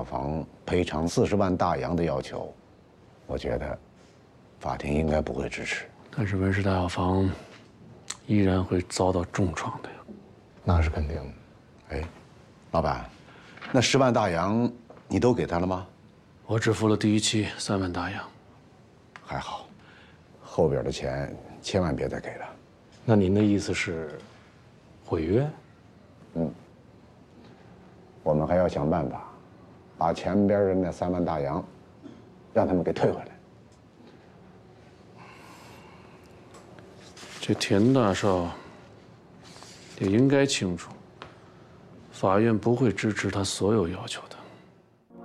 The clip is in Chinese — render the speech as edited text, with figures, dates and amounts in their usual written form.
房赔偿40万大洋的要求，我觉得法庭应该不会支持。 但是温氏大药房依然会遭到重创的呀。 那是肯定的。哎，老板，那10万大洋你都给他了吗？ 我只付了第一期3万大洋。 还好，后边的钱千万别再给了。 那您的意思是毁约？ 我们还要想办法，把前边的那3万大洋，让他们给退回来。 这田大少也应该清楚，法院不会支持他所有要求的。